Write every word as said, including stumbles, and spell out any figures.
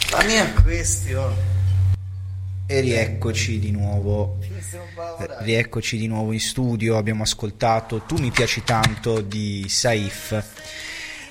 La mia questione. E rieccoci di nuovo, rieccoci di nuovo in studio. Abbiamo ascoltato Tu mi piaci tanto di Saif